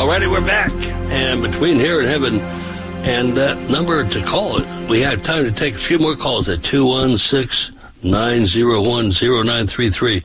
Alrighty, we're back. And between here and heaven and that number to call it, we have time to take a few more calls at 216-901-0933.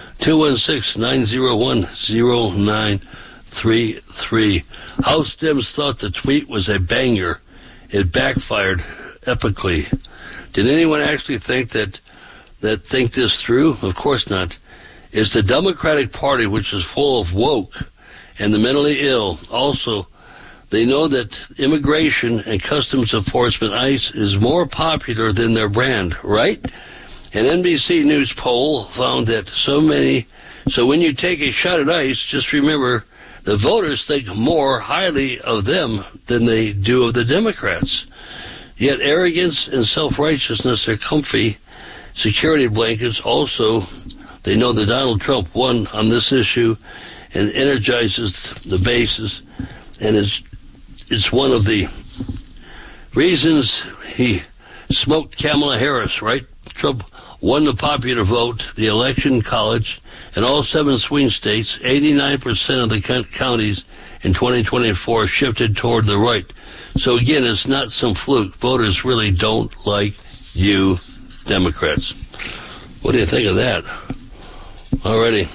216-901-0933. House Dems thought the tweet was a banger. It backfired epically. Did anyone actually think think this through? Of course not. It's the Democratic Party, which is full of woke and the mentally ill. Also, they know that immigration and customs enforcement, ICE, is more popular than their brand, right? An NBC News poll found that so when you take a shot at ICE, just remember the voters think more highly of them than they do of the Democrats. Yet arrogance and self-righteousness are comfy security blankets. Also, they know that Donald Trump won on this issue and energizes the bases, and it's one of the reasons he smoked Kamala Harris, right? Trump won the popular vote, the election college, and all 7 swing states. 89% of the counties in 2024 shifted toward the right. So again, it's not some fluke. Voters really don't like you Democrats. What do you think of that? Alrighty.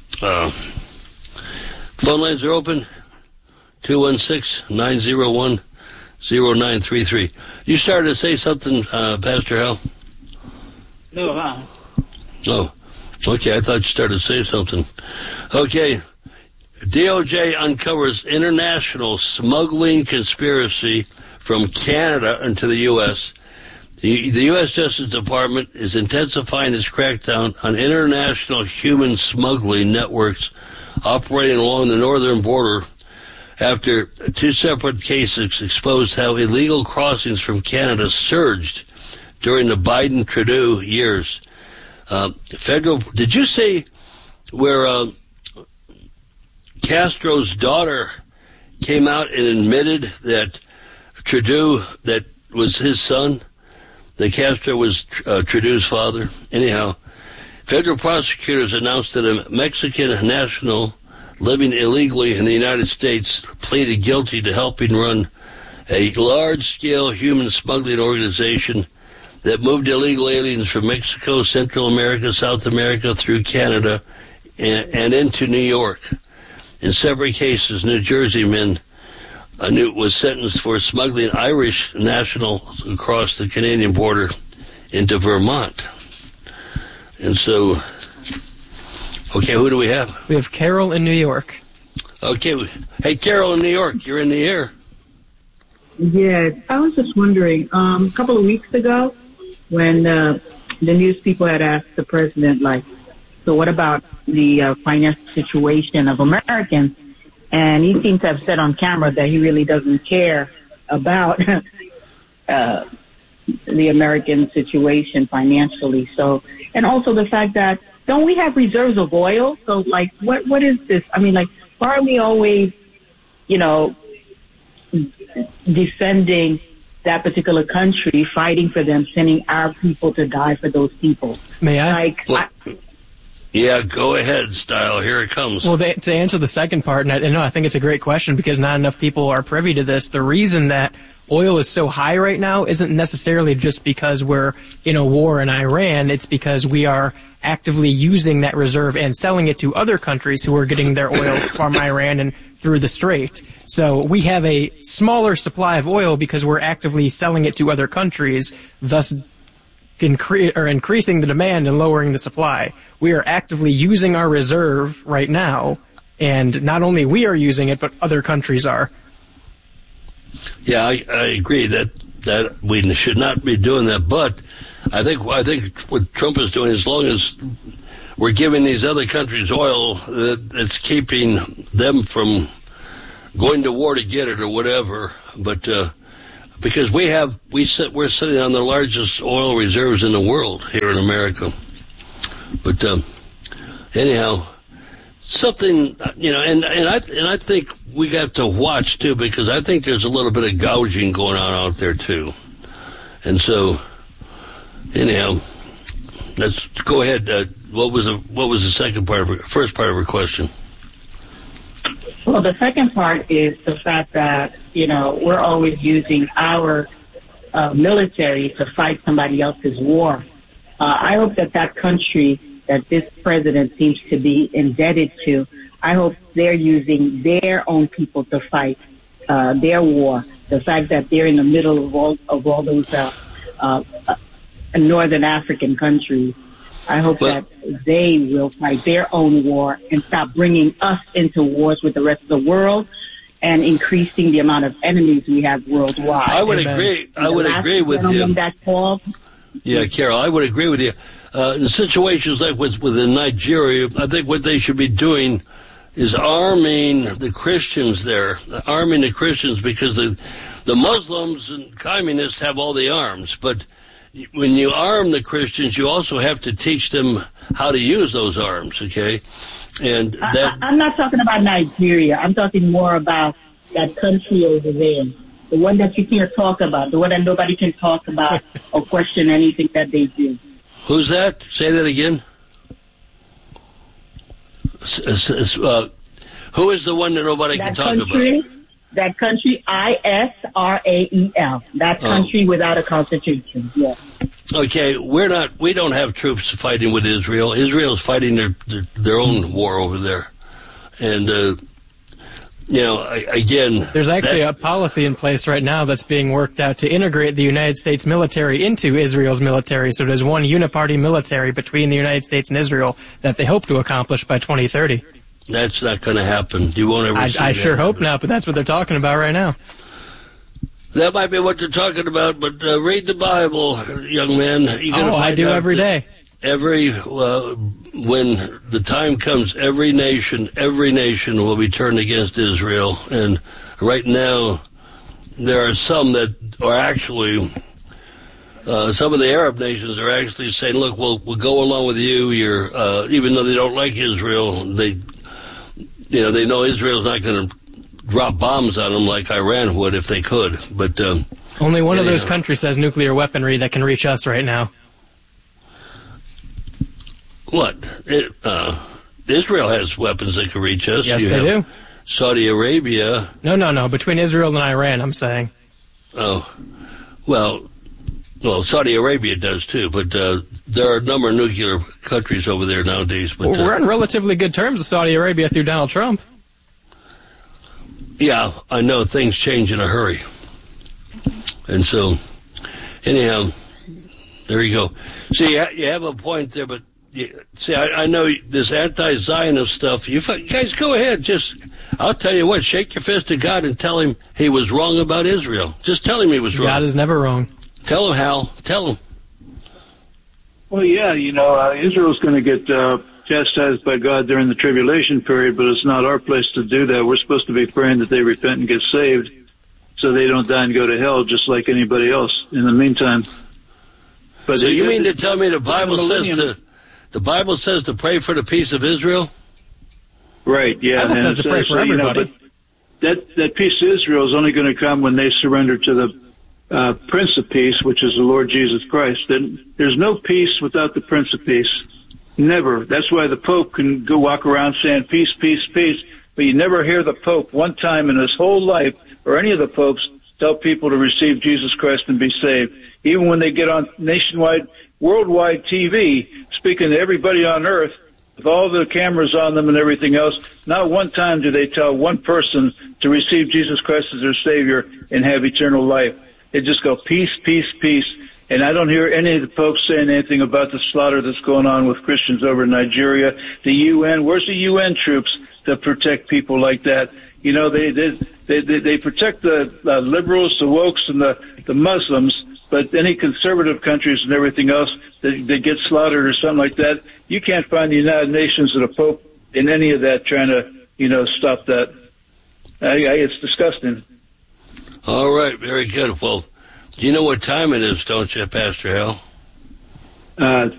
Phone lines are open. 216-901-0933. You started to say something, Pastor Hal? No, Oh, okay. I thought you started to say something. Okay. DOJ uncovers international smuggling conspiracy from Canada into the U.S. The U.S. Justice Department is intensifying its crackdown on international human smuggling networks operating along the northern border after 2 separate cases exposed how illegal crossings from Canada surged during the Biden-Trudeau years. Did you say where Castro's daughter came out and admitted that Trudeau, that was his son, that Castro was Trudeau's father? Anyhow, federal prosecutors announced that a Mexican national living illegally in the United States pleaded guilty to helping run a large-scale human smuggling organization that moved illegal aliens from Mexico, Central America, South America, through Canada, and into New York. In separate cases, New Jersey man was sentenced for smuggling Irish nationals across the Canadian border into Vermont. And so, okay, who do we have? We have Carol in New York. Okay. Hey, Carol in New York, you're in the air. Yes, I was just wondering, a couple of weeks ago, when the news people had asked the president, so what about the financial situation of Americans? And he seemed to have said on camera that he really doesn't care about the American situation financially. So, and also the fact that, don't we have reserves of oil? So, what is this? I mean, why are we always, defending that particular country, fighting for them, sending our people to die for those people? May I? Yeah, go ahead, Style. Here it comes. Well, to answer the second part, and I think it's a great question because not enough people are privy to this. The reason that oil is so high right now isn't necessarily just because we're in a war in Iran. It's because we are actively using that reserve and selling it to other countries who are getting their oil from Iran and through the Strait. So we have a smaller supply of oil because we're actively selling it to other countries, thus increasing the demand and lowering the supply. We are actively using our reserve right now, and not only we are using it, but other countries are. Yeah, I agree that we should not be doing that, but I think what Trump is doing, as long as we're giving these other countries oil, it's keeping them from going to war to get it or whatever. But because we're sitting on the largest oil reserves in the world here in America. But anyhow, something, and I think we have to watch too, because I think there's a little bit of gouging going on out there too. And so, anyhow, let's go ahead. What was the second part first part of her question? Well, the second part is the fact that, we're always using our military to fight somebody else's war. I hope that country that this president seems to be indebted to, I hope they're using their own people to fight their war. The fact that they're in the middle of all those northern African countries, I hope that they will fight their own war and stop bringing us into wars with the rest of the world and increasing the amount of enemies we have worldwide. I would agree. I would agree with you. Yeah, Carol, I would agree with you. In situations like within Nigeria, I think what they should be doing is arming the Christians there, because the Muslims and communists have all the arms, but when you arm the Christians, you also have to teach them how to use those arms, okay? And I'm not talking about Nigeria. I'm talking more about that country over there, the one that you can't talk about, the one that nobody can talk about or question anything that they do. Who's that? Say that again. Who is the one that nobody can talk about? That country, Israel. That country without a constitution, yes. Okay, we don't have troops fighting with Israel. Israel's fighting their own war over there. And, again... There's actually a policy in place right now that's being worked out to integrate the United States military into Israel's military, so there's one uniparty military between the United States and Israel that they hope to accomplish by 2030. That's not going to happen. You won't ever see that. I sure hope not, but that's what they're talking about right now. That might be what they're talking about, but read the Bible, young man. I do every day. When the time comes, every nation will be turned against Israel. And right now, there are some that are actually, some of the Arab nations are actually saying, look, we'll go along with you. Even though they don't like Israel, they know Israel's not going to drop bombs on them like Iran would if they could. But only one of those countries has nuclear weaponry that can reach us right now. What? Israel has weapons that can reach us. Yes, they do. Saudi Arabia. No. Between Israel and Iran, I'm saying. Oh, well, Saudi Arabia does too, but there are a number of nuclear countries over there nowadays. But we're on relatively good terms with Saudi Arabia through Donald Trump. Yeah, I know things change in a hurry. And so, anyhow, there you go. See, you have a point there, but I know this anti-Zionist stuff. You guys go ahead. I'll tell you what, shake your fist at God and tell him he was wrong about Israel. Just tell him he was wrong. God is never wrong. Tell him, Hal. Tell him. Well, yeah, Israel's going to get chastised by God during the tribulation period, but it's not our place to do that. We're supposed to be praying that they repent and get saved so they don't die and go to hell just like anybody else in the meantime. But so you mean to tell me the Bible says to pray for the peace of Israel? Right, yeah. The Bible says to pray for everybody. But that peace of Israel is only going to come when they surrender to the Prince of Peace, which is the Lord Jesus Christ. There's no peace without the Prince of Peace. Never. That's why the Pope can go walk around saying peace, peace, peace, but you never hear the Pope one time in his whole life, or any of the popes, tell people to receive Jesus Christ and be saved. Even when they get on nationwide, worldwide TV, speaking to everybody on earth, with all the cameras on them and everything else, not one time do they tell one person to receive Jesus Christ as their Savior and have eternal life. They just go peace, peace, peace. And I don't hear any of the popes saying anything about the slaughter that's going on with Christians over in Nigeria. The UN, where's the UN troops that protect people like that? They protect the liberals, the wokes, and the Muslims, but any conservative countries and everything else that get slaughtered or something like that, you can't find the United Nations or the Pope in any of that trying to, stop that. It's disgusting. All right, very good. Well, do you know what time it is, don't you, Pastor Hal?